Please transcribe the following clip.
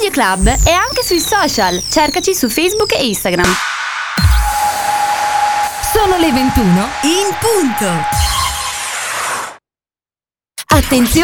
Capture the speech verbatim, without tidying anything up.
Radio Club è anche sui social. Cercaci su Facebook e Instagram. Sono le ventuno in punto. Attenzione!